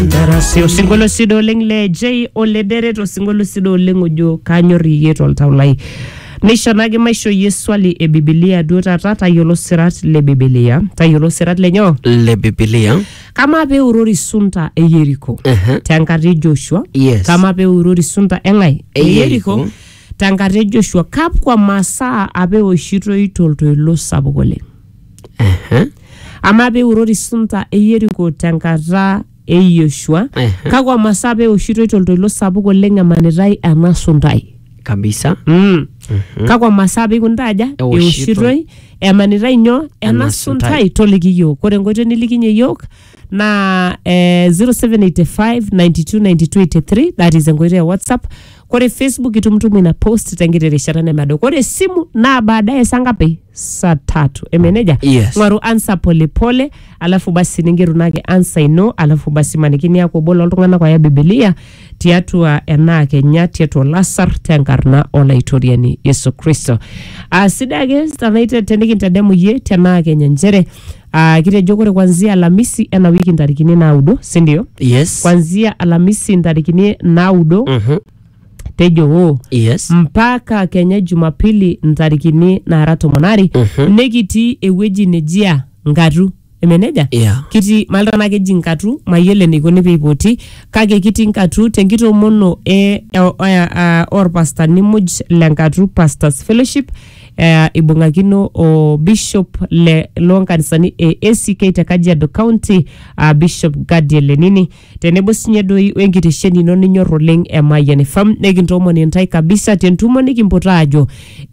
Darasi osingolo sido oleng le J Olederet osingolo sido oleng ojo kanyori yetu oltaulai. Nishonage maisho yeswali e Biblia duo tata tayiolo sirat le Biblia. Tayiolo sirat lenyo? Le Biblia. Kama pe urori sunta e Yeriko. Tenkati Joshua. Yes. Kama pe urori sunta engai e Yeriko. Tenkati Joshua. Kapkwa masaa ape oshito itoltoilo sapuk oleng. Ama pe urori sunta e Yeriko tenkata e Joshua. Kakwa masaa ape oshito itoltoilo sapuk oleng emanitai ena suntai. Kabisa. Kakwa masaa ape kuntaja eoshitoi emanitai nyo ena suntai toliki yok. Kore ngoito nilikinye yok na 0785 92 92 83. That is ngoito ya WhatsApp. Kore Facebook itumtumu ina post tengite rishata nemado. Kore simu na baadaye sangapi saa 3. Emeneja? Yes. Ngwaru answer pole pole. Alafu basi ningeru nage answer ino. Alafu basi manikini ya kubola oltungana kwa ya Biblia. Tiatua ena Kenya, tiatua Lasar, tenkarna olaitoriani Yesu Kristo. Sidage, stanaite tendiki ntademu ye, tena Kenya njere. Kite jokore kwanzia Alhamisi ena wiki ntarikini naudo, sindio? Yes. Kwanzia Alhamisi ntarikini naudo. Tejo yes. Mpaka Kenya Jumapili ntarikini narato monari. Negiti eweji nejia ngatu. Emeneja? Yeah. Kiti maltana keji nkatu mayele nikoni peipoti kake kiti nkatu tenkito mono or pastor nimuj lenkatu pastors fellowship ibungakino o bishop le lonkanisani ACK te Kajiado County Bishop Gadiel Lenini tenebo sinye doi wenkitesheni no ninyor oleng emayene fam nekintomo nintai kabisa tentumo nikimpota ajo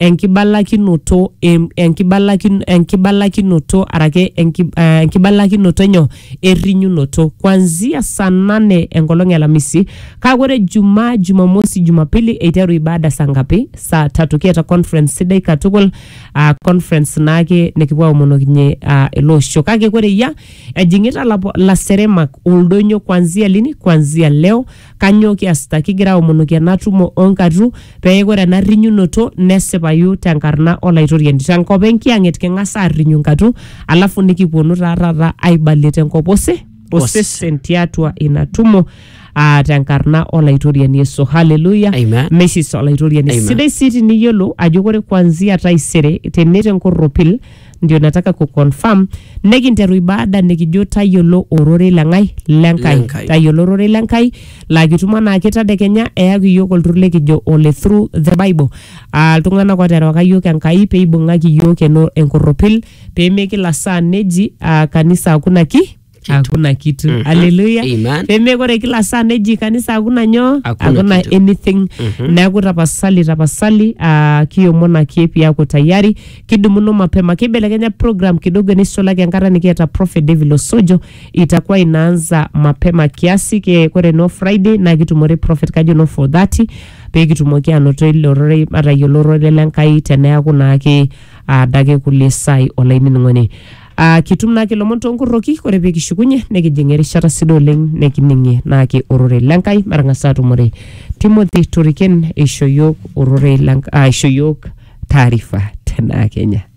enkibalakinoto arake enkibalakinoto nyo erinyunoto kwanzia saa 8 enkolong Alhamisi kagore Jumamosi Jumapili eiteru ibada sangapi saa 3 kiata conference sidai katukul conference nake nekipuo monokinye elosho kake kore ya ejingita la seremak oldonyo kwanzia lini kwanzia leo kanyo kiasta kigira monokia natumo onkatu peyekore na rinyunoto nesipayu tenkarna olaitoriani tankopenki anget kengasa rinyunkatu alafu nikiponu rarara aibalete nkopose osesen tiatua inatumo tenkarna olaitoriani Yesu. Hallelujah. Amen. Meshis olaitoriani. Sidai siti ni yolo ajokore kwanzia taisere tenete nkoropil ndio nataka kuconfirm nekinteru ibada nekijo tayolo orore langai lenkai tayolo orore lenkai la kituma na kitade Kenya eyaki yok olturle kijo ole through the Bible tungana kwa tero kayo kenkai pe ibungaki yok eno enkoropil pe mekila saa neji kanisa hakuna kitu. Hallelujah. Amen. Peme kore kila saa neji kanisa hakuna anything. Neaku tapasali kiyomona kiepi yako tayari kidumuno mapema kibelekenya program kidogo nisola kenkara nikieta Prophet David Osojo itakuwa inaanza mapema kiasi kore no Friday na kitumore Prophet Kajono 4:30 pe kitumoki anoto ilorore mara yolorore lenkai teneaku naake dage kulesai olaini ngone. Kitumna kilomonto nkuroki kore pekishukunye nekijingeri shata sido oleng nekininge nake orore lenkai marangasatu more Timothy Turiken ishoyok orore lenkai ishoyok taarifa tena Kenya.